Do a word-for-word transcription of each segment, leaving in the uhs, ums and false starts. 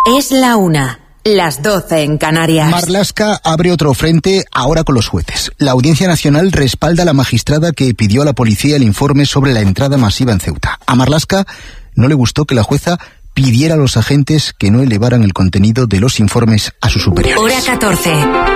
Es la una. Las doce en Canarias. Marlaska abre otro frente ahora con los jueces. La Audiencia Nacional respalda a la magistrada que pidió a la policía el informe sobre la entrada masiva en Ceuta. A Marlaska no le gustó que la jueza pidiera a los agentes que no elevaran el contenido de los informes a sus superiores. Hora catorce.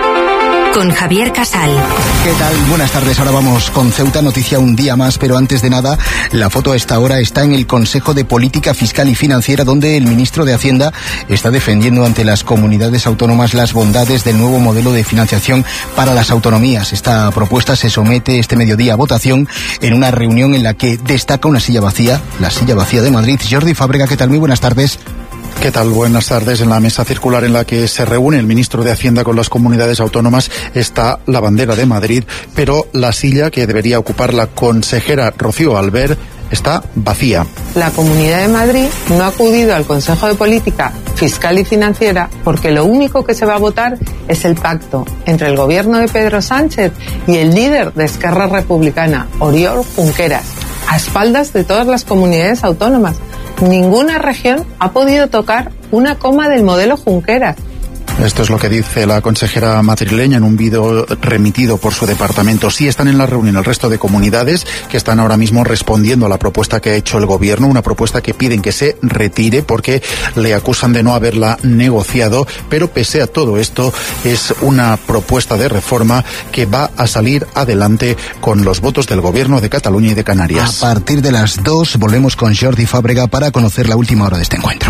Con Javier Casal. ¿Qué tal? Buenas tardes. Ahora vamos con Ceuta, noticia un día más, pero antes de nada, la foto a esta hora está en el Consejo de Política Fiscal y Financiera, donde el ministro de Hacienda está defendiendo ante las comunidades autónomas las bondades del nuevo modelo de financiación para las autonomías. Esta propuesta se somete este mediodía a votación en una reunión en la que destaca una silla vacía, la silla vacía de Madrid. Jordi Fábrega, ¿qué tal? Muy buenas tardes. ¿Qué tal? Buenas tardes. En la mesa circular en la que se reúne el ministro de Hacienda con las comunidades autónomas está la bandera de Madrid, pero la silla que debería ocupar la consejera Rocío Albert está vacía. La Comunidad de Madrid no ha acudido al Consejo de Política Fiscal y Financiera porque lo único que se va a votar es el pacto entre el gobierno de Pedro Sánchez y el líder de Esquerra Republicana, Oriol Junqueras, a espaldas de todas las comunidades autónomas. Ninguna región ha podido tocar una coma del modelo Junqueras. Esto es lo que dice la consejera madrileña en un vídeo remitido por su departamento. Sí están en la reunión el resto de comunidades que están ahora mismo respondiendo a la propuesta que ha hecho el gobierno, una propuesta que piden que se retire porque le acusan de no haberla negociado, pero pese a todo esto es una propuesta de reforma que va a salir adelante con los votos del gobierno de Cataluña y de Canarias. A partir de las dos volvemos con Jordi Fábrega para conocer la última hora de este encuentro.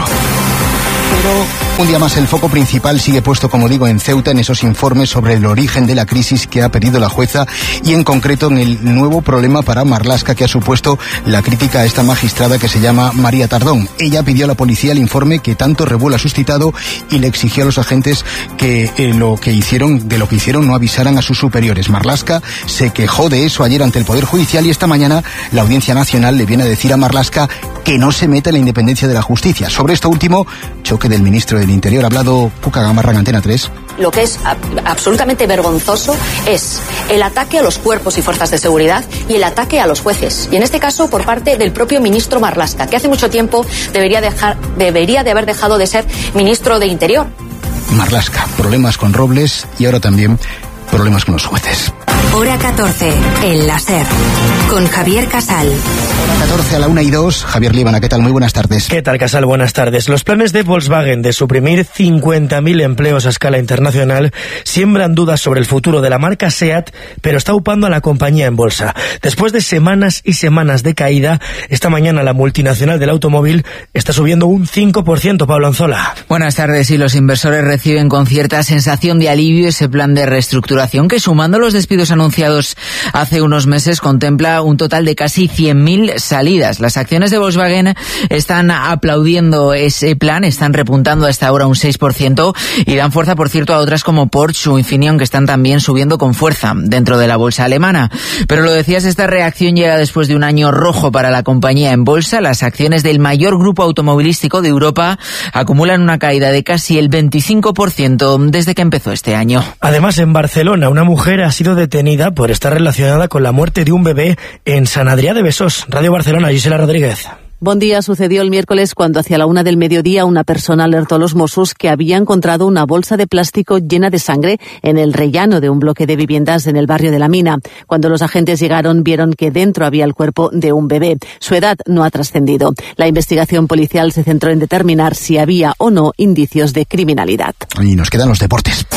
Pero un día más el foco principal sigue puesto, como digo, en Ceuta, en esos informes sobre el origen de la crisis que ha pedido la jueza y en concreto en el nuevo problema para Marlaska que ha supuesto la crítica a esta magistrada que se llama María Tardón. Ella pidió a la policía el informe que tanto revuelo ha suscitado y le exigió a los agentes que eh, lo que hicieron, de lo que hicieron no avisaran a sus superiores. Marlaska se quejó de eso ayer ante el Poder Judicial y esta mañana la Audiencia Nacional le viene a decir a Marlaska que no se meta en la independencia de la justicia. Sobre esto último, choque del ministro del Interior. Ha hablado Cuca Gamarra en Antena tres. Lo que es absolutamente vergonzoso es el ataque a los cuerpos y fuerzas de seguridad y el ataque a los jueces. Y en este caso por parte del propio ministro Marlaska, que hace mucho tiempo debería, dejar, debería de haber dejado de ser ministro de Interior. Marlaska, problemas con Robles y ahora también problemas con los jueces. Hora catorce, en la SER, con Javier Casal. Hora catorce a la una y dos, Javier Líbana, ¿qué tal? Muy buenas tardes. ¿Qué tal, Casal? Buenas tardes. Los planes de Volkswagen de suprimir cincuenta mil empleos a escala internacional siembran dudas sobre el futuro de la marca SEAT, pero está upando a la compañía en bolsa. Después de semanas y semanas de caída, esta mañana la multinacional del automóvil está subiendo un cinco por ciento, Pablo Anzola. Buenas tardes, y los inversores reciben con cierta sensación de alivio ese plan de reestructuración que, sumando los despidos anunciados hace unos meses, contempla un total de casi cien mil salidas. Las acciones de Volkswagen están aplaudiendo ese plan, están repuntando hasta ahora un seis por ciento y dan fuerza, por cierto, a otras como Porsche o Infineon, que están también subiendo con fuerza dentro de la bolsa alemana. Pero lo decías, esta reacción llega después de un año rojo para la compañía en bolsa. Las acciones del mayor grupo automovilístico de Europa acumulan una caída de casi el veinticinco por ciento desde que empezó este año. Además, en Barcelona, una mujer ha sido detenida por estar relacionada con la muerte de un bebé en Sant Adrià de Besòs. Radio Barcelona, Gisela Rodríguez. Bon día. Sucedió el miércoles cuando hacia la una del mediodía una persona alertó a los Mossos que había encontrado una bolsa de plástico llena de sangre en el rellano de un bloque de viviendas en el barrio de La Mina. Cuando los agentes llegaron, vieron que dentro había el cuerpo de un bebé. Su edad no ha trascendido. La investigación policial se centró en determinar si había o no indicios de criminalidad. Y nos quedan los deportes.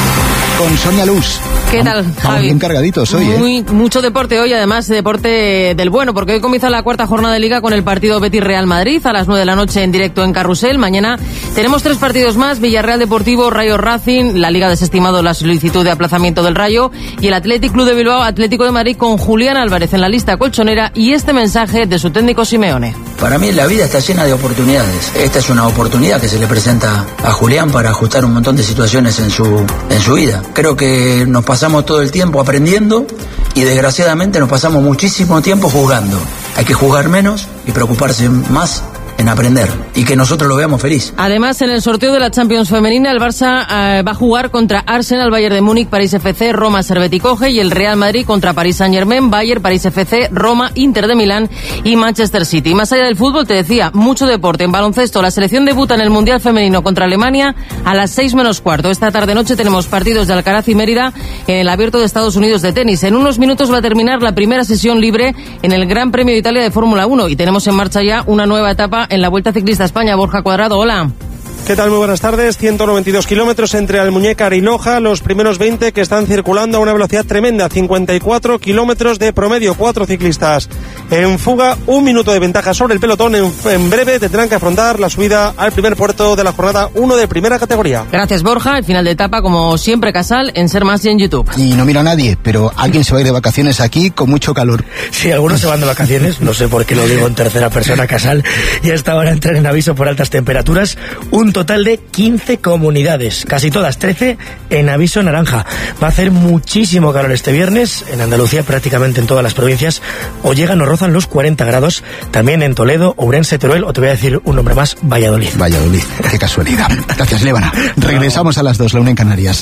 Con Sonia Luz. ¿Qué tal, Javi? Javi? Bien cargaditos hoy, ¿eh? Muy, mucho deporte hoy, además deporte del bueno, porque hoy comienza la cuarta jornada de Liga con el partido Betis-Real Madrid a las nueve de la noche en directo en Carrusel. Mañana tenemos tres partidos más: Villarreal Deportivo, Rayo Racing. La Liga ha desestimado la solicitud de aplazamiento del Rayo, y el Athletic Club de Bilbao, Atlético de Madrid, con Julián Álvarez en la lista colchonera y este mensaje de su técnico Simeone. Para mí la vida está llena de oportunidades. Esta es una oportunidad que se le presenta a Julián para ajustar un montón de situaciones en su, en su vida. Creo que nos pasamos todo el tiempo aprendiendo y desgraciadamente nos pasamos muchísimo tiempo jugando. Hay que jugar menos y preocuparse más en aprender y que nosotros lo veamos feliz. Además, en el sorteo de la Champions femenina, el Barça eh, va a jugar contra Arsenal, Bayern de Múnich, París F C, Roma, Servette y Coge, y el Real Madrid contra París Saint-Germain, Bayern, París F C, Roma, Inter de Milán y Manchester City. Y más allá del fútbol, te decía, mucho deporte. En baloncesto, la selección debuta en el Mundial Femenino contra Alemania a las seis menos cuarto. Esta tarde-noche tenemos partidos de Alcaraz y Mérida en el Abierto de Estados Unidos de tenis. En unos minutos va a terminar la primera sesión libre en el Gran Premio de Italia de Fórmula uno y tenemos en marcha ya una nueva etapa en la Vuelta Ciclista a España. Borja Cuadrado, hola. ¿Qué tal? Muy buenas tardes. ciento noventa y dos kilómetros entre Almuñécar y Loja, los primeros veinte que están circulando a una velocidad tremenda, cincuenta y cuatro kilómetros de promedio, cuatro ciclistas en fuga, un minuto de ventaja sobre el pelotón. En, en breve tendrán que afrontar la subida al primer puerto de la jornada uno de primera categoría. Gracias, Borja. El final de etapa, como siempre, Casal, en Ser Más y en YouTube. Y no miro a nadie, pero alguien se va a ir de vacaciones aquí con mucho calor. Sí, algunos se van de vacaciones, no sé por qué lo digo en tercera persona, Casal, y hasta ahora entran en aviso por altas temperaturas. Un total de quince comunidades, casi todas, trece en aviso naranja. Va a hacer muchísimo calor este viernes, en Andalucía prácticamente en todas las provincias, o llegan o rozan los cuarenta grados, también en Toledo, Ourense, Teruel, o te voy a decir un nombre más, Valladolid. Valladolid, qué casualidad. Gracias, Lébana. Regresamos a las dos, la una en Canarias.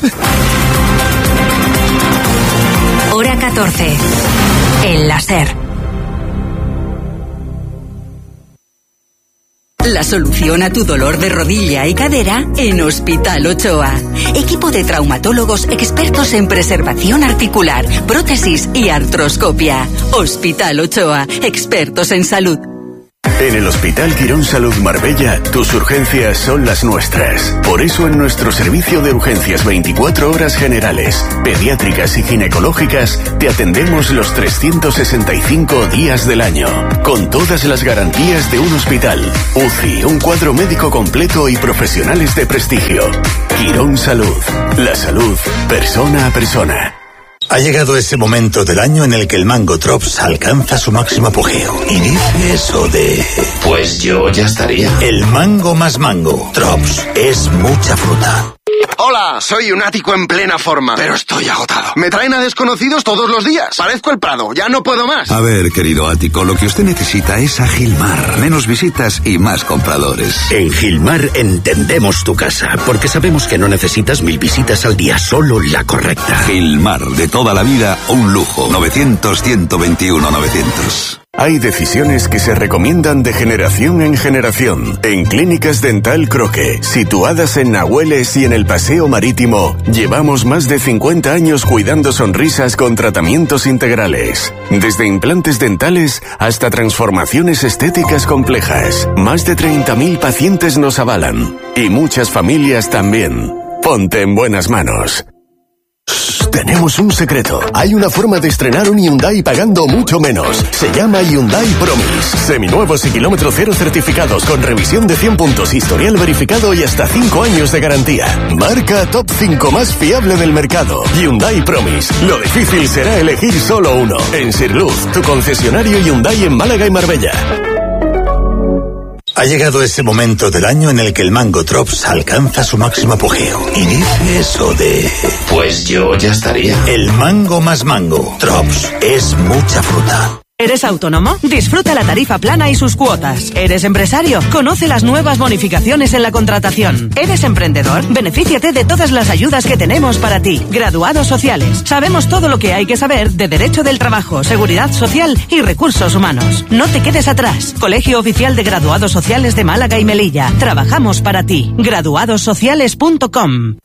Hora catorce, en la SER. La solución a tu dolor de rodilla y cadera en Hospital Ochoa. Equipo de traumatólogos expertos en preservación articular, prótesis y artroscopia. Hospital Ochoa, expertos en salud. En el Hospital Quirón Salud Marbella, tus urgencias son las nuestras. Por eso en nuestro servicio de urgencias veinticuatro horas generales, pediátricas y ginecológicas, te atendemos los trescientos sesenta y cinco días del año, con todas las garantías de un hospital, U C I, un cuadro médico completo y profesionales de prestigio. Quirón Salud, la salud persona a persona. Ha llegado ese momento del año en el que el mango Drops alcanza su máximo apogeo. Y dice eso de... Pues yo ya estaría. El mango más mango. Drops es mucha fruta. Hola, soy un ático en plena forma, pero estoy agotado. Me traen a desconocidos todos los días. Parezco el Prado, ya no puedo más. A ver, querido ático, lo que usted necesita es a Gilmar. Menos visitas y más compradores. En Gilmar entendemos tu casa, porque sabemos que no necesitas mil visitas al día, solo la correcta. Gilmar, de toda la vida, un lujo. novecientos, ciento veintiuno, novecientos. Hay decisiones que se recomiendan de generación en generación. En Clínicas Dental Croque, situadas en Nahueles y en el Paseo Marítimo, llevamos más de cincuenta años cuidando sonrisas con tratamientos integrales. Desde implantes dentales hasta transformaciones estéticas complejas. Más de treinta mil pacientes nos avalan. Y muchas familias también. Ponte en buenas manos. Tenemos un secreto. Hay una forma de estrenar un Hyundai pagando mucho menos. Se llama Hyundai Promise. Seminuevos y kilómetro cero certificados con revisión de cien puntos, historial verificado y hasta cinco años de garantía. Marca top cinco más fiable del mercado. Hyundai Promise. Lo difícil será elegir solo uno. En Sirluz, tu concesionario Hyundai en Málaga y Marbella. Ha llegado ese momento del año en el que el mango Drops alcanza su máximo apogeo. Y dice eso de... Pues yo ya estaría. El mango más mango. Drops es mucha fruta. ¿Eres autónomo? Disfruta la tarifa plana y sus cuotas. ¿Eres empresario? Conoce las nuevas bonificaciones en la contratación. ¿Eres emprendedor? Benefíciate de todas las ayudas que tenemos para ti. Graduados sociales. Sabemos todo lo que hay que saber de derecho del trabajo, seguridad social y recursos humanos. No te quedes atrás. Colegio Oficial de Graduados Sociales de Málaga y Melilla. Trabajamos para ti. graduados sociales punto com.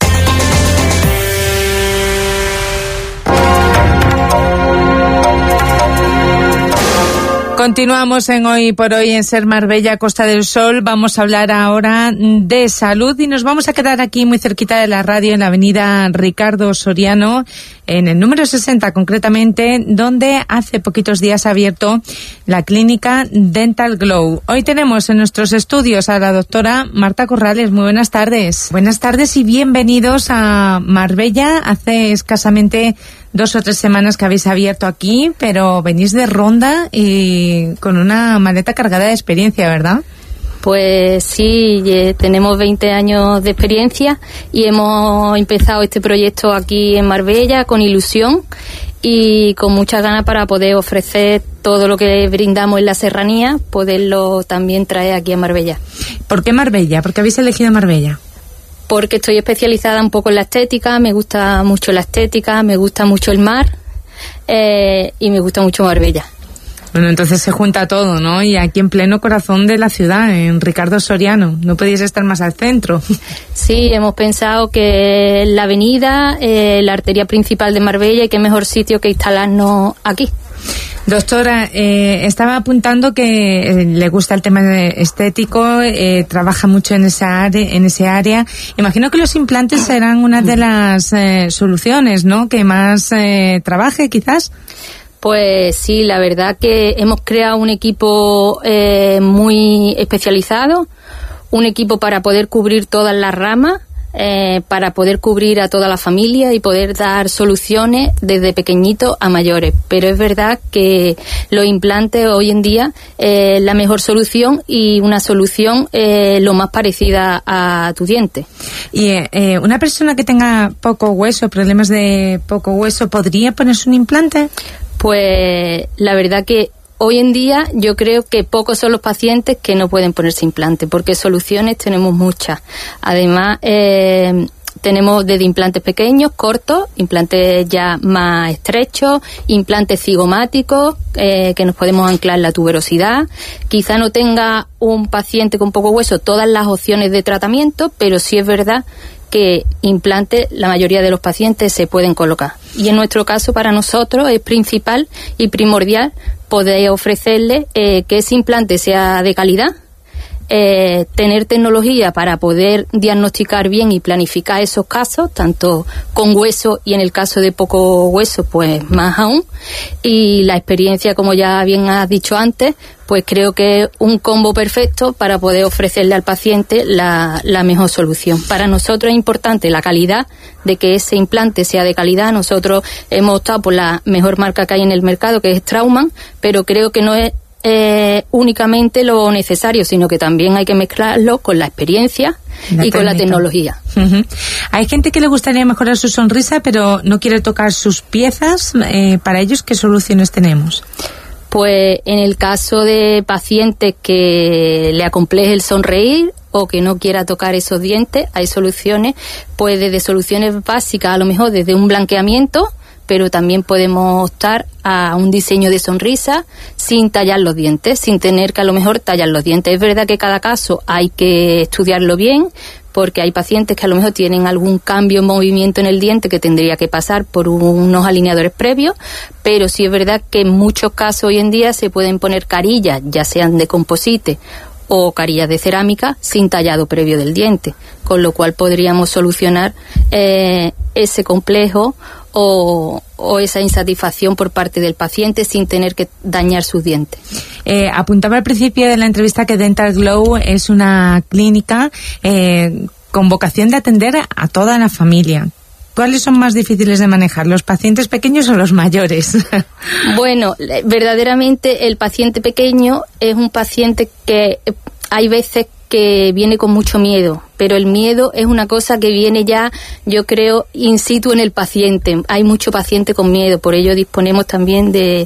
Continuamos en Hoy por Hoy en Ser Marbella, Costa del Sol. Vamos a hablar ahora de salud y nos vamos a quedar aquí muy cerquita de la radio en la avenida Ricardo Soriano, en el número sesenta concretamente, donde hace poquitos días ha abierto la clínica Dental Glow. Hoy tenemos en nuestros estudios a la doctora Marta Corrales. Muy buenas tardes. Buenas tardes y bienvenidos a Marbella. Hace escasamente dos o tres semanas que habéis abierto aquí, pero venís de Ronda y con una maleta cargada de experiencia, ¿verdad? Pues sí, tenemos veinte años de experiencia y hemos empezado este proyecto aquí en Marbella con ilusión y con muchas ganas para poder ofrecer todo lo que brindamos en la serranía, poderlo también traer aquí a Marbella. ¿Por qué Marbella? ¿Por qué habéis elegido Marbella? Porque estoy especializada un poco en la estética, me gusta mucho la estética, me gusta mucho el mar eh, y me gusta mucho Marbella. Bueno, entonces se junta todo, ¿no? Y aquí en pleno corazón de la ciudad, en Ricardo Soriano, no podíais estar más al centro. Sí, hemos pensado que la avenida, eh, la arteria principal de Marbella, y qué mejor sitio que instalarnos aquí. Doctora, eh, estaba apuntando que eh, le gusta el tema estético, eh, trabaja mucho en esa área, en ese área. Imagino que los implantes serán una de las eh, soluciones, ¿no? Que más eh, trabaje, quizás. Pues sí, la verdad que hemos creado un equipo eh, muy especializado, un equipo para poder cubrir todas las ramas, eh, para poder cubrir a toda la familia y poder dar soluciones desde pequeñitos a mayores. Pero es verdad que los implantes hoy en día es eh, la mejor solución y una solución eh, lo más parecida a tu diente. Y eh, una persona que tenga poco hueso, problemas de poco hueso, ¿podría ponerse un implante? Pues la verdad que hoy en día yo creo que pocos son los pacientes que no pueden ponerse implante, porque soluciones tenemos muchas. Además, eh, tenemos desde implantes pequeños, cortos, implantes ya más estrechos, implantes cigomáticos, eh, que nos podemos anclar en la tuberosidad. Quizá no tenga un paciente con poco hueso todas las opciones de tratamiento, pero sí es verdad que implantes la mayoría de los pacientes se pueden colocar. Y en nuestro caso, para nosotros, es principal y primordial poder ofrecerle eh, que ese implante sea de calidad, eh, tener tecnología para poder diagnosticar bien y planificar esos casos, tanto con hueso y en el caso de poco hueso, pues más aún. Y la experiencia, como ya bien has dicho antes, pues creo que es un combo perfecto para poder ofrecerle al paciente la, la mejor solución. Para nosotros es importante la calidad, de que ese implante sea de calidad. Nosotros hemos optado por la mejor marca que hay en el mercado, que es Straumann, pero creo que no es eh, únicamente lo necesario, sino que también hay que mezclarlo con la experiencia la y técnica. Con la tecnología. Uh-huh. Hay gente que le gustaría mejorar su sonrisa, pero no quiere tocar sus piezas. Eh, para ellos, ¿qué soluciones tenemos? Pues en el caso de pacientes que le acompleje el sonreír o que no quiera tocar esos dientes, hay soluciones, pues desde soluciones básicas, a lo mejor desde un blanqueamiento, pero también podemos optar a un diseño de sonrisa sin tallar los dientes, sin tener que a lo mejor tallar los dientes. Es verdad que cada caso hay que estudiarlo bien, porque hay pacientes que a lo mejor tienen algún cambio en movimiento en el diente que tendría que pasar por unos alineadores previos, pero sí es verdad que en muchos casos hoy en día se pueden poner carillas, ya sean de composite o carillas de cerámica, sin tallado previo del diente, con lo cual podríamos solucionar eh, ese complejo o, o esa insatisfacción por parte del paciente sin tener que dañar sus dientes. Eh, apuntaba al principio de la entrevista que Dental Glow es una clínica eh, con vocación de atender a toda la familia. ¿Cuáles son más difíciles de manejar, los pacientes pequeños o los mayores? Bueno, verdaderamente el paciente pequeño es un paciente que hay veces que viene con mucho miedo, pero el miedo es una cosa que viene ya, yo creo, in situ en el paciente. Hay mucho paciente con miedo, por ello disponemos también de,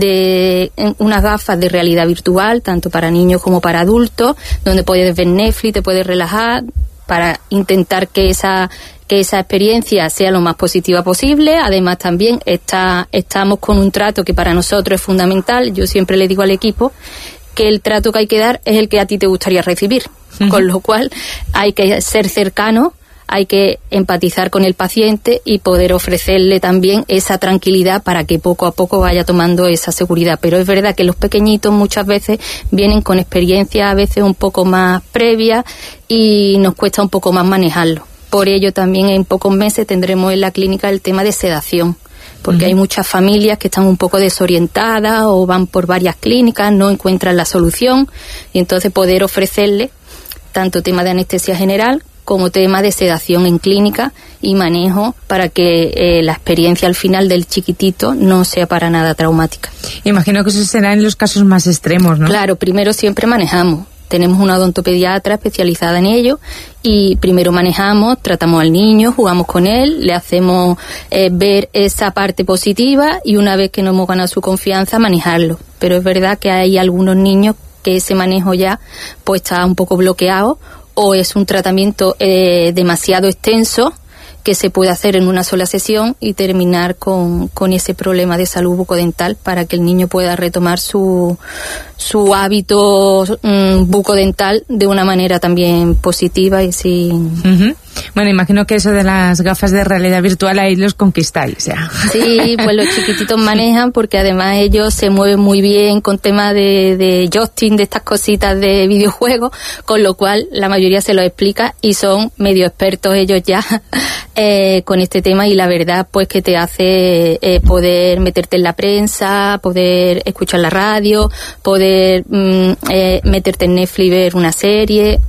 de unas gafas de realidad virtual, tanto para niños como para adultos, donde puedes ver Netflix, te puedes relajar, para intentar que esa que esa experiencia sea lo más positiva posible. Además también está, estamos con un trato que para nosotros es fundamental. Yo siempre le digo al equipo que el trato que hay que dar es el que a ti te gustaría recibir, uh-huh. Con lo cual hay que ser cercano, hay que empatizar con el paciente y poder ofrecerle también esa tranquilidad para que poco a poco vaya tomando esa seguridad. Pero es verdad que los pequeñitos muchas veces vienen con experiencia a veces un poco más previa y nos cuesta un poco más manejarlo. Por ello también en pocos meses tendremos en la clínica el tema de sedación, porque uh-huh. hay muchas familias que están un poco desorientadas o van por varias clínicas, no encuentran la solución, y entonces poder ofrecerle tanto tema de anestesia general como tema de sedación en clínica y manejo para que eh, la experiencia al final del chiquitito no sea para nada traumática. Imagino que eso será en los casos más extremos, ¿no? Claro, primero siempre manejamos. Tenemos una odontopediatra especializada en ello y primero manejamos, tratamos al niño, jugamos con él, le hacemos eh, ver esa parte positiva y una vez que nos hemos ganado su confianza, manejarlo. Pero es verdad que hay algunos niños que ese manejo ya pues está un poco bloqueado o es un tratamiento eh, demasiado extenso que se puede hacer en una sola sesión y terminar con, con ese problema de salud bucodental para que el niño pueda retomar su, su hábito um, bucodental de una manera también positiva y sin... Uh-huh. Bueno, imagino que eso de las gafas de realidad virtual ahí los conquistáis ya. Sí, pues los chiquititos manejan porque además ellos se mueven muy bien con tema de, de joystick, de estas cositas de videojuegos, con lo cual la mayoría se lo explica y son medio expertos ellos ya eh, con este tema y la verdad pues que te hace eh, poder meterte en la prensa, poder escuchar la radio, poder mm, eh, meterte en Netflix y ver una serie,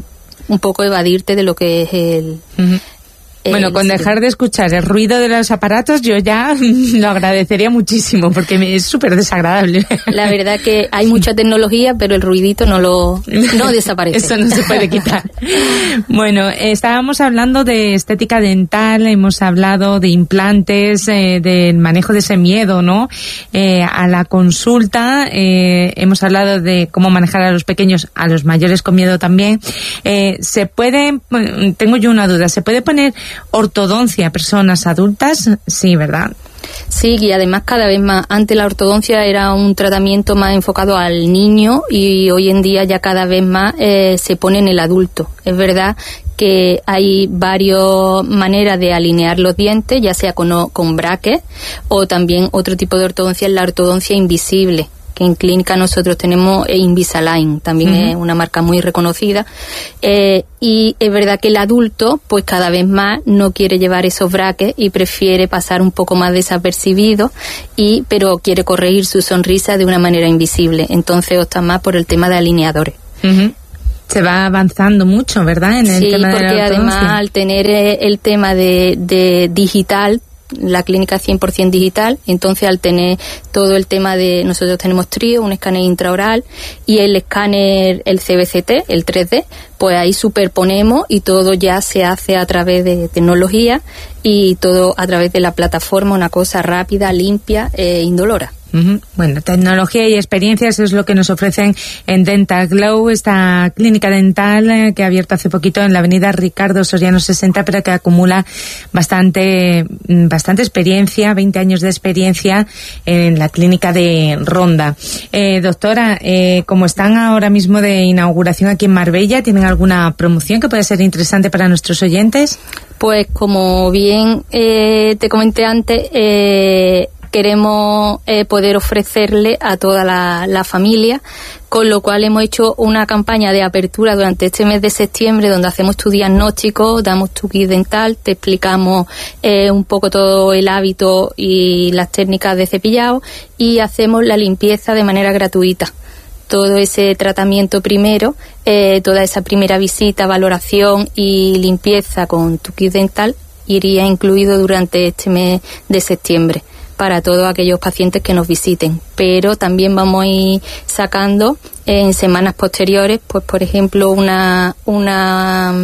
un poco evadirte de lo que es el... Uh-huh. Bueno, con dejar de escuchar el ruido de los aparatos yo ya lo agradecería muchísimo porque me es súper desagradable. La verdad que hay mucha tecnología, pero el ruidito no lo no desaparece. Eso no se puede quitar. Bueno, estábamos hablando de estética dental, hemos hablado de implantes, eh, del manejo de ese miedo, ¿no? Eh, a la consulta, eh, hemos hablado de cómo manejar a los pequeños, a los mayores con miedo también. Eh, se puede, tengo yo una duda, ¿se puede poner ortodoncia a personas adultas? Sí, ¿verdad? Sí, y además cada vez más. Antes la ortodoncia era un tratamiento más enfocado al niño y hoy en día ya cada vez más eh, se pone en el adulto. Es verdad que hay varias maneras de alinear los dientes, ya sea con, con brackets o también otro tipo de ortodoncia es la ortodoncia invisible, que en clínica nosotros tenemos Invisalign, también uh-huh. es una marca muy reconocida, eh, y es verdad que el adulto pues cada vez más no quiere llevar esos brackets y prefiere pasar un poco más desapercibido, y pero quiere corregir su sonrisa de una manera invisible, entonces opta más por el tema de alineadores. Uh-huh. Se va avanzando mucho, ¿verdad? En el sí, tema de porque la además al tener el tema de, de digital, la clínica cien por ciento digital, entonces al tener todo el tema de, nosotros tenemos Trio, un escáner intraoral y el escáner, el C B C T, el tres D, pues ahí superponemos y todo ya se hace a través de tecnología y todo a través de la plataforma, una cosa rápida, limpia e indolora. Uh-huh. Bueno, tecnología y experiencias es lo que nos ofrecen en Dental Glow, esta clínica dental eh, que ha abierto hace poquito en la avenida Ricardo Soriano sesenta, pero que acumula bastante bastante experiencia, veinte años de experiencia en la clínica de Ronda. Eh, doctora, eh, como están ahora mismo de inauguración aquí en Marbella, ¿tienen alguna promoción que pueda ser interesante para nuestros oyentes? Pues como bien eh, te comenté antes, eh, queremos eh, poder ofrecerle a toda la, la familia, con lo cual hemos hecho una campaña de apertura durante este mes de septiembre donde hacemos tu diagnóstico, damos tu kit dental, te explicamos eh, un poco todo el hábito y las técnicas de cepillado y hacemos la limpieza de manera gratuita. Todo ese tratamiento primero, eh, toda esa primera visita, valoración y limpieza con tu kit dental iría incluido durante este mes de septiembre para todos aquellos pacientes que nos visiten, pero también vamos a ir sacando en semanas posteriores, pues por ejemplo una una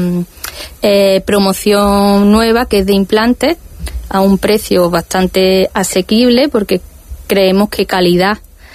eh, promoción nueva que es de implantes a un precio bastante asequible, porque creemos que calidad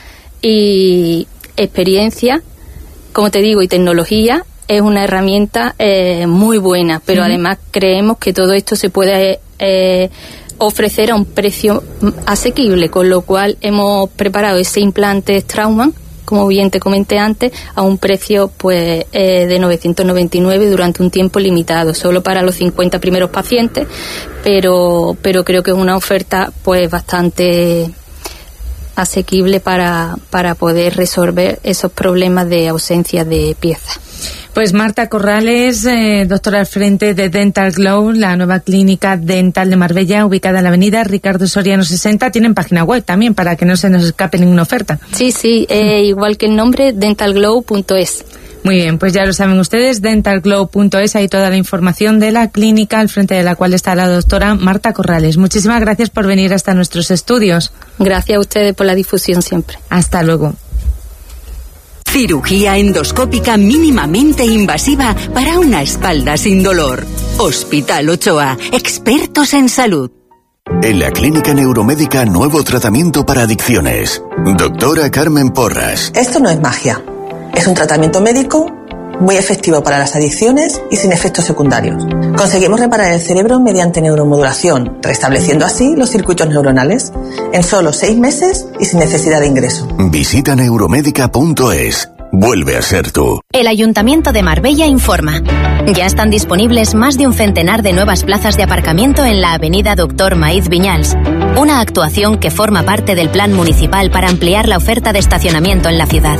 y experiencia, como te digo, y tecnología es una herramienta eh, muy buena, pero uh-huh. además creemos que todo esto se puede eh, ofrecer a un precio asequible, con lo cual hemos preparado ese implante Straumann, como bien te comenté antes, a un precio pues eh, de novecientos noventa y nueve durante un tiempo limitado, solo para los cincuenta primeros pacientes, pero pero creo que es una oferta pues bastante asequible para, para poder resolver esos problemas de ausencia de piezas. Pues Marta Corrales, eh, doctora al frente de Dental Glow, la nueva clínica dental de Marbella, ubicada en la avenida Ricardo Soriano sesenta. Tienen página web también para que no se nos escape ninguna oferta. Sí, sí, eh, igual que el nombre, dental glow punto es. Muy bien, pues ya lo saben ustedes, dental glow punto es, hay toda la información de la clínica al frente de la cual está la doctora Marta Corrales. Muchísimas gracias por venir hasta nuestros estudios. Gracias a ustedes por la difusión siempre. Hasta luego. Cirugía endoscópica mínimamente invasiva para una espalda sin dolor. Hospital Ochoa, expertos en salud. En la Clínica Neuromédica, nuevo tratamiento para adicciones. Doctora Carmen Porras. Esto no es magia. Es un tratamiento médico muy efectivo para las adicciones y sin efectos secundarios. Conseguimos reparar el cerebro mediante neuromodulación, restableciendo así los circuitos neuronales en solo seis meses y sin necesidad de ingreso. Visita neuromédica punto es. Vuelve a ser tú. El Ayuntamiento de Marbella informa. Ya están disponibles más de un centenar de nuevas plazas de aparcamiento en la avenida Doctor Maíz Viñals. Una actuación que forma parte del plan municipal para ampliar la oferta de estacionamiento en la ciudad.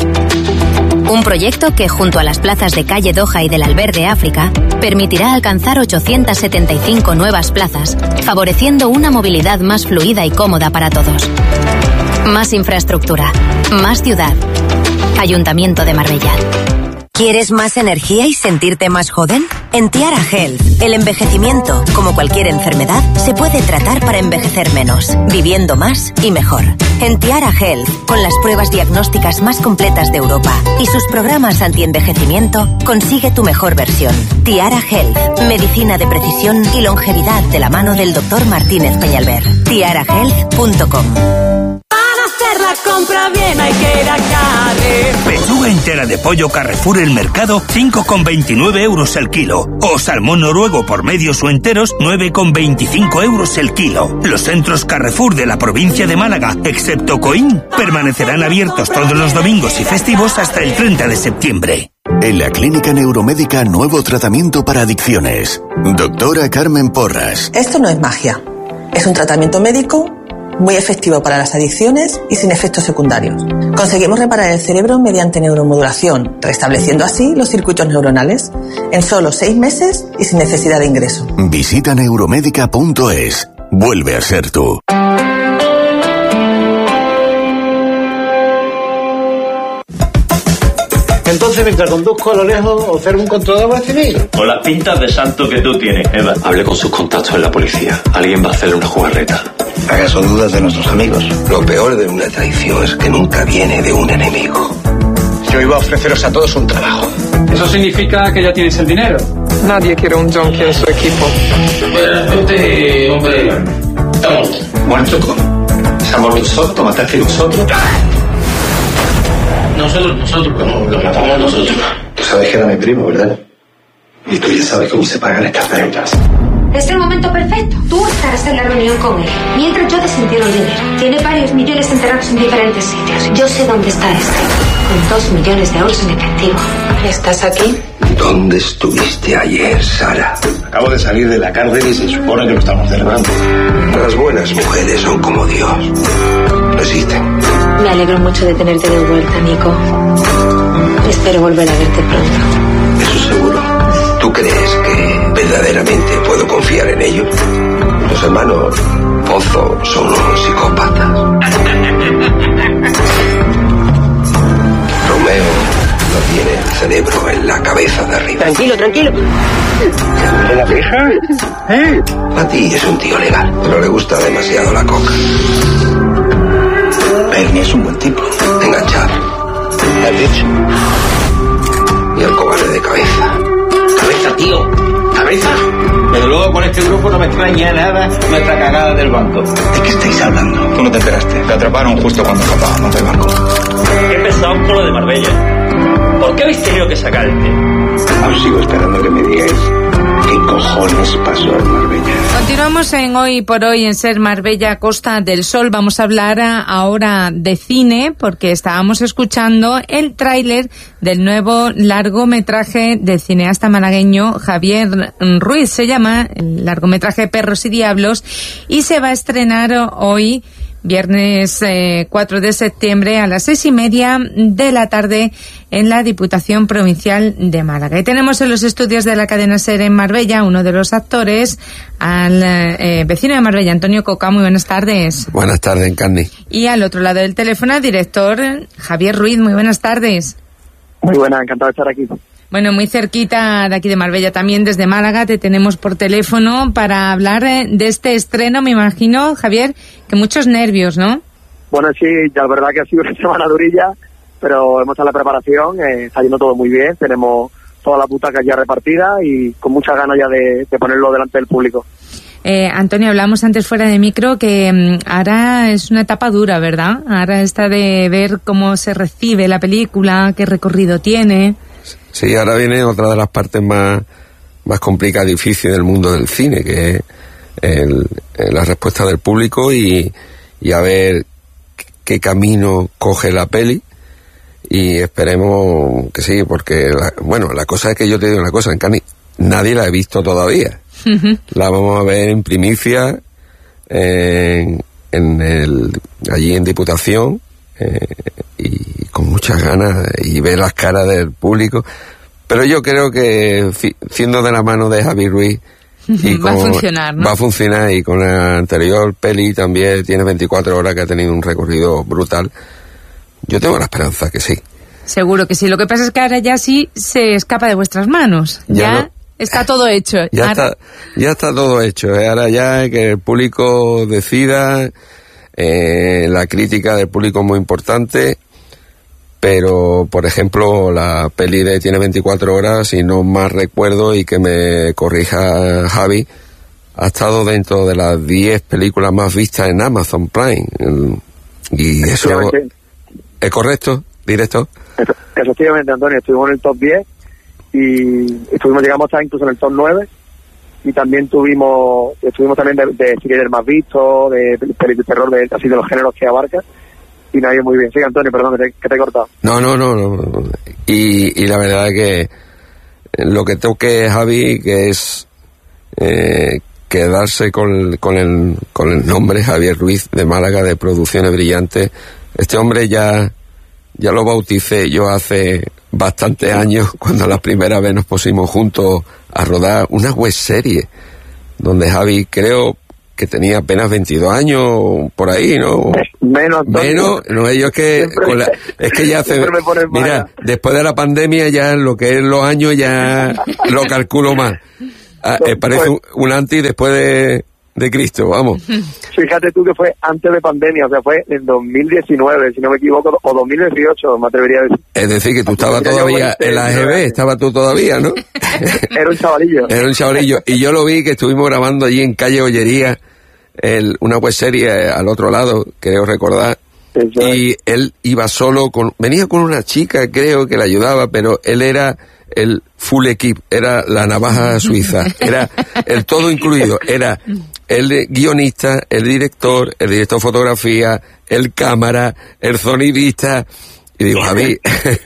Un proyecto que, junto a las plazas de Calle Doha y del Alberde África, permitirá alcanzar ochocientas setenta y cinco nuevas plazas, favoreciendo una movilidad más fluida y cómoda para todos. Más infraestructura, más ciudad. Ayuntamiento de Marbella. ¿Quieres más energía y sentirte más joven? En Tiara Health, el envejecimiento, como cualquier enfermedad, se puede tratar para envejecer menos, viviendo más y mejor. En Tiara Health, con las pruebas diagnósticas más completas de Europa y sus programas anti-envejecimiento, consigue tu mejor versión. Tiara Health, medicina de precisión y longevidad de la mano del doctor Martínez Peñalver. tiara health punto com. Hacer la compra bien hay que ir a Carrefour. Pechuga entera de pollo Carrefour El Mercado, cinco con veintinueve euros el kilo. O salmón noruego por medios o enteros, nueve con veinticinco euros el kilo. Los centros Carrefour de la provincia de Málaga, excepto Coín, permanecerán abiertos todos los domingos y festivos hasta el treinta de septiembre. En la Clínica Neuromédica, nuevo tratamiento para adicciones. Doctora Carmen Porras. Esto no es magia. Es un tratamiento médico muy efectivo para las adicciones y sin efectos secundarios. Conseguimos reparar el cerebro mediante neuromodulación, restableciendo así los circuitos neuronales en solo seis meses y sin necesidad de ingreso. Visita neuromédica punto es. Vuelve a ser tú. Entonces, mientras conduzco a lo lejos, observo un controlador civil. Con las pintas de santo que tú tienes, Eva. Hable con sus contactos en la policía. Alguien va a hacerle una jugarreta. ¿Acaso dudas de nuestros amigos? Lo peor de una traición es que nunca viene de un enemigo. Yo iba a ofreceros a todos un trabajo. ¿Eso significa que ya tienes el dinero? Nadie quiere un junkie en su equipo. Este hombre... Estamos muertos con... Estamos nosotros, mataste nosotros. Nosotros, nosotros, como lo matamos nosotros. Tú sabes que era mi primo, ¿verdad? Y tú ya sabes cómo se pagan estas deudas. Es el momento perfecto. Tú estarás en la reunión con él, mientras yo desentierro el dinero. Tiene varios millones enterrados en diferentes sitios. Yo sé dónde está este, con dos millones de euros en efectivo. ¿Estás aquí? ¿Dónde estuviste ayer, Sara? Acabo de salir de la cárcel y se supone que lo estamos celebrando. Las buenas mujeres son como Dios. No existen. Me alegro mucho de tenerte de vuelta, Nico. Espero volver a verte pronto. Eso seguro. ¿Tú crees que verdaderamente puedo confiar en ellos? Los hermanos Pozo son unos psicópatas. Romeo no tiene el cerebro en la cabeza de arriba. Tranquilo, tranquilo. ¿De la vieja? ¿Eh? A ti es un tío legal, pero le gusta demasiado la coca. Bernie es un buen tipo. Enganchar. ¿Me has dicho? Y el cobarde de cabeza. Cabeza, tío. Cabeza. Pero luego con este grupo no me extraña nada nuestra cagada del banco. ¿De qué estáis hablando? Tú no te enteraste. Te atraparon justo cuando escapábamos del banco. Qué pesado con lo de Marbella. ¿Por qué habéis tenido que sacarte? Aún sigo esperando que me digáis qué cojones pasó en Marbella. Continuamos en Hoy por Hoy en Ser Marbella, Costa del Sol. Vamos a hablar ahora de cine porque estábamos escuchando el tráiler del nuevo largometraje del cineasta malagueño Javier Ruiz. Se llama el largometraje Perros y Diablos y se va a estrenar hoy, viernes eh, cuatro de septiembre a las seis y media de la tarde en la Diputación Provincial de Málaga. Y tenemos en los estudios de la cadena SER en Marbella uno de los actores, al eh, vecino de Marbella, Antonio Coca. Muy buenas tardes. Buenas tardes, Encarni. Y al otro lado del teléfono, el director Javier Ruiz. Muy buenas tardes. Muy buena, encantado de estar aquí. Bueno, muy cerquita de aquí de Marbella, también desde Málaga, te tenemos por teléfono para hablar de este estreno. Me imagino, Javier, que muchos nervios, ¿no? Bueno, sí, ya es verdad que ha sido una semana durilla, pero hemos hecho la preparación, eh, está yendo todo muy bien, tenemos todas las butacas ya repartidas y con muchas ganas ya de, de ponerlo delante del público. Eh, Antonio, hablamos antes fuera de micro que um, ahora es una etapa dura, ¿verdad? Ahora está de ver cómo se recibe la película, qué recorrido tiene. Sí, ahora viene otra de las partes más, más complicadas y difíciles del mundo del cine, que es el, el, la respuesta del público y, y a ver qué camino coge la peli. Y esperemos que sí, porque, la, bueno, la cosa es que yo te digo una cosa, en Cannes nadie la ha visto todavía. Uh-huh. La vamos a ver en primicia, en, en el, allí en Diputación, eh, y con muchas ganas, y ver las caras del público. Pero yo creo que, siendo de la mano de Javi Ruiz, y va con, a funcionar, ¿no? Va a funcionar, y con la anterior peli también tiene veinticuatro horas, que ha tenido un recorrido brutal. Yo tengo la esperanza que sí. Seguro que sí. Lo que pasa es que ahora ya sí se escapa de vuestras manos. Ya, ya no, está todo hecho. Ya, ahora... está, ya está todo hecho. ¿eh? Ahora ya que el público decida, eh, la crítica del público es muy importante, pero, por ejemplo, la peli de Tiene veinticuatro horas, si no más recuerdo, y que me corrija Javi, ha estado dentro de las diez películas más vistas en Amazon Prime. Y eso... ¿Es correcto? ¿Directo? Efectivamente, Antonio, estuvimos en el top diez y estuvimos, llegamos hasta incluso en el top nueve, y también tuvimos estuvimos también de, de thriller más visto, de pelis de terror, de, así de los géneros que abarca, y nadie muy bien. Sí, Antonio, perdón, que te, que te he cortado. No, no, no, no. Y, y la verdad es que lo que toque Javi, que es eh, quedarse con, con, el, con el nombre Javier Ruiz de Málaga, de Producciones Brillantes. Este hombre ya, ya lo bauticé yo hace bastantes años, cuando la primera vez nos pusimos juntos a rodar una web serie, donde Javi creo que tenía apenas veintidós años, por ahí, ¿no? Menos. Menos, no, yo es que, con la, es que ya hace, mira, después de la pandemia ya lo que es los años ya lo calculo más. Ah, eh, parece un, un antes y después de... de Cristo, vamos. Fíjate tú que fue antes de pandemia, o sea, fue en dos mil diecinueve, si no me equivoco, o dos mil dieciocho, me atrevería a decir. Es decir, que tú estabas todavía en la A G B, estabas tú todavía, ¿no? Era un chavalillo. Era un chavalillo. Y yo lo vi que estuvimos grabando allí en Calle Ollería, el, una web serie al otro lado, creo recordar. Eso. Y él iba solo, con venía con una chica, creo, que le ayudaba, pero él era el full equip, era la navaja suiza, era el todo incluido, era el guionista, el director, el director de fotografía, el cámara, el sonidista. Y digo, Javi,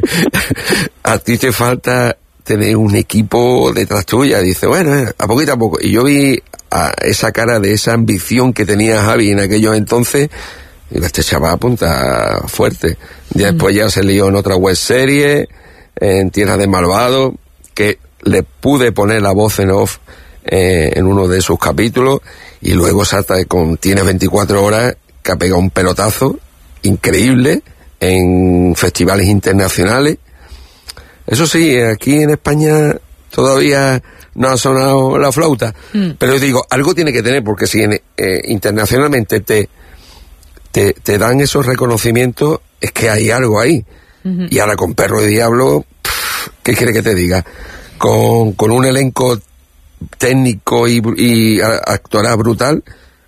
a ti te falta tener un equipo detrás tuya. Dice, bueno, a poquito a poco. Y yo vi a esa cara de esa ambición que tenía Javi en aquellos entonces. Y este chaval apunta fuerte. Y después ya se lió en otra web serie, en Tierra de Malvados, que le pude poner la voz en off eh, en uno de sus capítulos, y luego salta con Tiene veinticuatro horas, que ha pegado un pelotazo increíble en festivales internacionales. Eso sí, aquí en España todavía no ha sonado la flauta, mm. pero yo digo, algo tiene que tener, porque si en, eh, internacionalmente te Te, te dan esos reconocimientos, es que hay algo ahí. Uh-huh. Y ahora con Perro de Diablo, pff, ¿qué quiere que te diga? Con, con un elenco técnico y, y actoral brutal,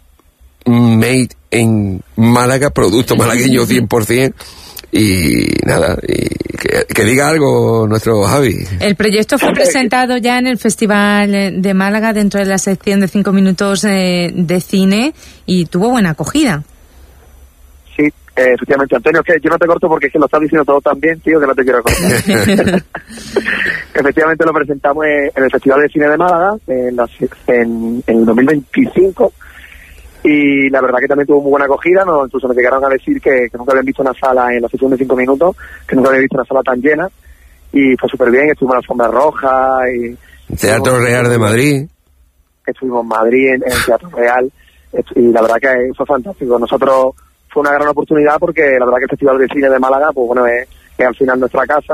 made en Málaga, producto malagueño cien por ciento, y nada, y que, que diga algo nuestro Javi. El proyecto fue presentado ya en el Festival de Málaga, dentro de la sección de cinco minutos eh, de cine, y tuvo buena acogida. Sí, eh, efectivamente, Antonio, es que yo no te corto porque es que lo estás diciendo todo tan bien, tío, que no te quiero cortar. Efectivamente lo presentamos en el Festival de Cine de Málaga en, la, en, en el dos mil veinticinco, y la verdad que también tuvo muy buena acogida. No, incluso nos llegaron a decir que, que nunca habían visto una sala en la sesión de cinco minutos, que nunca habían visto una sala tan llena, y fue súper bien. Estuvimos en la Alfombra Roja y Teatro Real de Madrid. Estuvimos en Madrid, en, en el Teatro Real, y la verdad que fue fantástico. Nosotros fue una gran oportunidad, porque la verdad que el Festival de Cine de Málaga, pues bueno, es, es al final nuestra casa,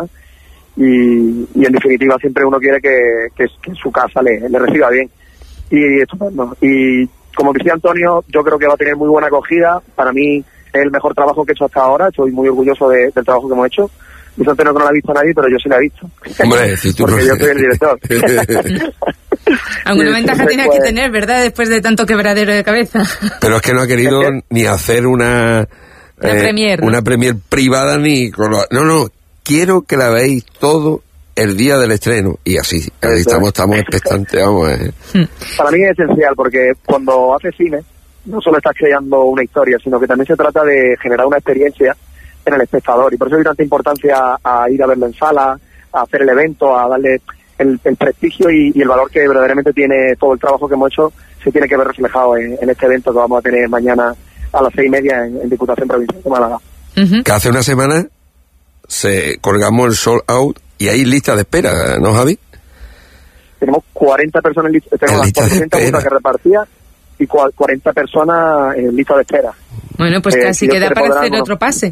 y, y en definitiva siempre uno quiere que, que, que su casa le, le reciba bien, y estupendo. Y como decía Antonio, yo creo que va a tener muy buena acogida. Para mí el mejor trabajo que he hecho hasta ahora. Estoy muy orgulloso de, del trabajo que hemos hecho. Dice Antonio que no lo ha visto nadie, pero yo sí lo he visto. Hombre, si tú porque no... yo soy el director. Alguna ventaja tiene pues... que tener, ¿verdad? Después de tanto quebradero de cabeza. Pero es que no ha querido es que... ni hacer una... Una eh, premier, ¿no? Una premier privada ni... No, no, quiero que la veáis todo el día del estreno. Y así, así estamos, estamos expectantes, vamos. Eh. Para mí es esencial, porque cuando haces cine, no solo estás creando una historia, sino que también se trata de generar una experiencia en el espectador, y por eso hay tanta importancia a, a ir a verlo en sala, a hacer el evento, a darle el, el prestigio y, y el valor que verdaderamente tiene todo el trabajo que hemos hecho. Se tiene que ver reflejado en, en este evento que vamos a tener mañana a las seis y media en, en Diputación Provincial de Málaga. Uh-huh. Que hace una semana se colgamos el sold out y hay lista de espera, ¿no, Javi? Tenemos cuarenta personas en lista, tenemos las cuatrocientas butacas que repartía y cuarenta personas en lista de espera. Bueno, pues eh, casi si queda para hacer otro pase.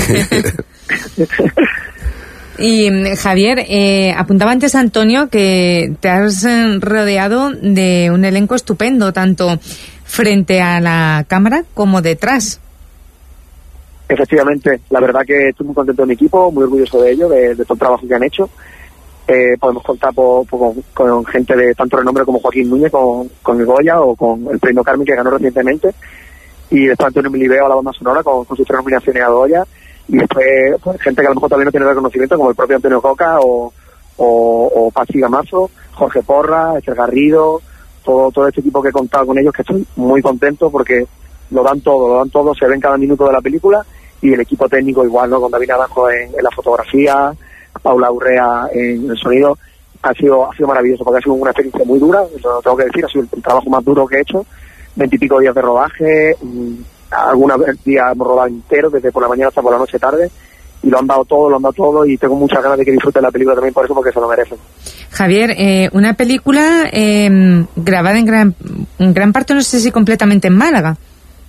Y Javier, eh, apuntaba antes Antonio que te has rodeado de un elenco estupendo, tanto frente a la cámara como detrás. Efectivamente, la verdad que estoy muy contento de mi equipo, muy orgulloso de ellos, de, de todo el trabajo que han hecho. Eh, podemos contar por, por, con, con gente de tanto renombre como Joaquín Núñez, con, con el Goya o con el premio Carmen que ganó recientemente, y después Antonio Milibeo a la banda sonora con, con sus tres nominaciones a Goya, y después pues, gente que a lo mejor también no tiene reconocimiento como el propio Antonio Coca o, o, o Pachi Gamazo, Jorge Porra, Esther Garrido, todo, todo este equipo que he contado con ellos, que estoy muy contento porque lo dan todo, lo dan todo, se ven cada minuto de la película, y el equipo técnico igual, ¿no? Con David Naranjo en, en la fotografía, Paula Urrea en el sonido. Ha sido ha sido maravilloso porque ha sido una experiencia muy dura, lo tengo que decir, ha sido el, el trabajo más duro que he hecho, veintipico días de rodaje, algunos días hemos rodado entero, desde por la mañana hasta por la noche tarde, y lo han dado todo, lo han dado todo, y tengo muchas ganas de que disfruten la película también por eso, porque se lo merecen. Javier, eh, una película eh, grabada en gran, en gran parte, no sé si completamente en Málaga.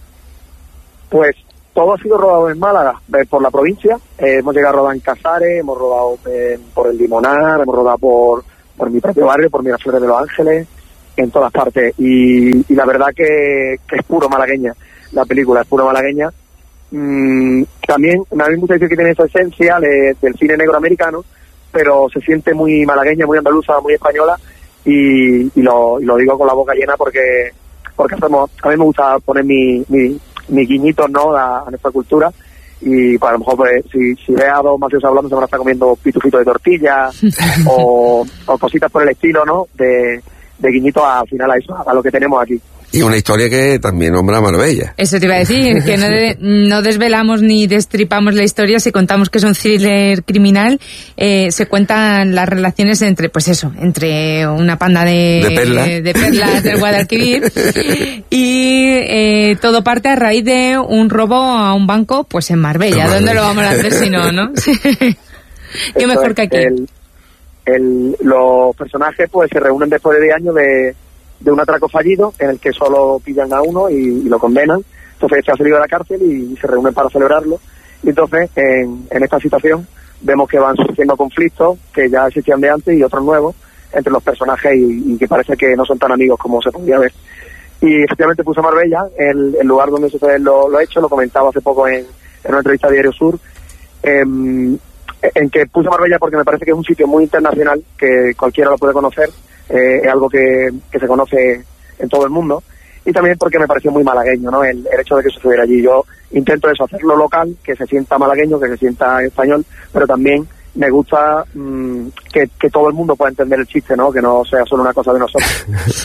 Pues todo ha sido rodado en Málaga, eh, por la provincia. Eh, hemos llegado a rodar en Casares, hemos rodado eh, por el Limonar, hemos rodado por, por mi propio barrio, por Miraflores de los Ángeles, en todas partes. Y, y la verdad que, que es puro malagueña, la película es puro malagueña. Mm, también me habéis mucho dicho que tiene esa esencia de, del cine negro americano, pero se siente muy malagueña, muy andaluza, muy española, y, y, lo, y lo digo con la boca llena porque porque hacemos, a mí me gusta poner mi... mi mis guiñitos, ¿no?, a, a nuestra cultura, y pues, a lo mejor pues, si, si ve a dos mafiosos hablando se van a estar comiendo pitufitos de tortilla o, o cositas por el estilo, ¿no?, de, de guiñitos al final a eso, a lo que tenemos aquí. Y una historia que también nombra Marbella. Eso te iba a decir, que no, de, no desvelamos ni destripamos la historia si contamos que es un thriller criminal. Eh, se cuentan las relaciones entre, pues eso, entre una panda de, de, perla. de, de perlas del Guadalquivir y eh, todo parte a raíz de un robo a un banco, pues en Marbella. En ¿Dónde lo vamos a hacer si no, no? Qué mejor que aquí. El, el, los personajes pues se reúnen después de diez años de de un atraco fallido en el que solo pillan a uno y, y lo condenan. Entonces se ha salido de la cárcel y, y se reúnen para celebrarlo. Y entonces en, en esta situación vemos que van surgiendo conflictos que ya existían de antes y otros nuevos entre los personajes y, y que parece que no son tan amigos como se podría ver. Y efectivamente puse Marbella, el, el lugar donde sucede lo, lo he hecho, lo comentaba hace poco en, en una entrevista de Diario Sur, eh, en que puse Marbella porque me parece que es un sitio muy internacional, que cualquiera lo puede conocer. Eh, es algo que, que se conoce en todo el mundo, y también porque me pareció muy malagueño, ¿no?, el, el hecho de que sucediera allí. Yo intento eso, hacerlo local, que se sienta malagueño, que se sienta español, pero también me gusta mmm, que, que todo el mundo pueda entender el chiste, ¿no?, que no sea solo una cosa de nosotros.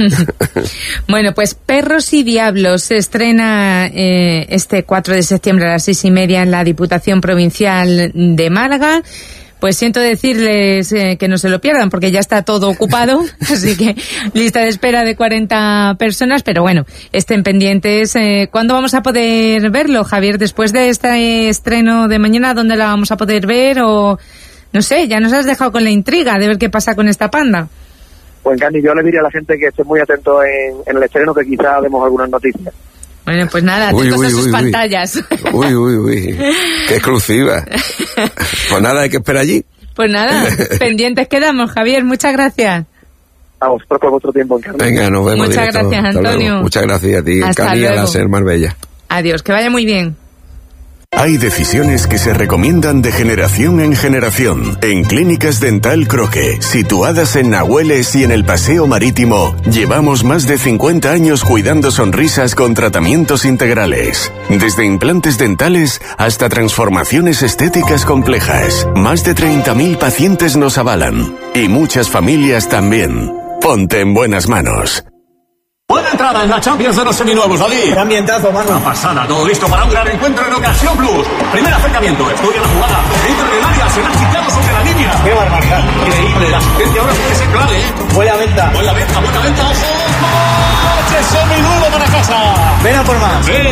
Bueno, pues Perros y Diablos se estrena eh, este cuatro de septiembre a las seis y media en la Diputación Provincial de Málaga. Pues siento decirles eh, que no se lo pierdan porque ya está todo ocupado, así que lista de espera de cuarenta personas, pero bueno, estén pendientes. Eh, ¿Cuándo vamos a poder verlo, Javier? Después de este estreno de mañana, ¿dónde la vamos a poder ver? O no sé, ya nos has dejado con la intriga de ver qué pasa con esta panda. Pues Candy, yo le diría a la gente que esté muy atento en, en el estreno, que quizá demos algunas noticias. Bueno, pues nada, atentos uy, uy, a sus uy, pantallas. Uy, uy, uy, qué exclusiva. Pues nada, hay que esperar allí. Pues nada, pendientes quedamos, Javier, muchas gracias. A vosotros por vuestro tiempo, Encarni. Venga, nos vemos. Muchas directo. gracias, Antonio. Muchas gracias a ti, Hasta Encarni, a la Ser Marbella. Adiós, que vaya muy bien. Hay decisiones que se recomiendan de generación en generación. En Clínicas Dental Croque, situadas en Nahueles y en el Paseo Marítimo, llevamos más de cincuenta años cuidando sonrisas con tratamientos integrales. Desde implantes dentales hasta transformaciones estéticas complejas. Más de treinta mil pacientes nos avalan. Y muchas familias también. Ponte en buenas manos. Buena entrada en la Champions de los seminuevos, Ali. Qué ambientazo, mano. Una pasada, todo listo para un gran encuentro en Ocasión Plus. Primer acercamiento, estudia la jugada. Entra en el área, se la ha chicado sobre la línea. Qué barbaridad. Increíble, la asistencia ahora sí que se clave, ¿eh? Buena venta. Buena venta, buena venta, ojo. ¡Coche seminuevo para casa! Ven a por más. Ven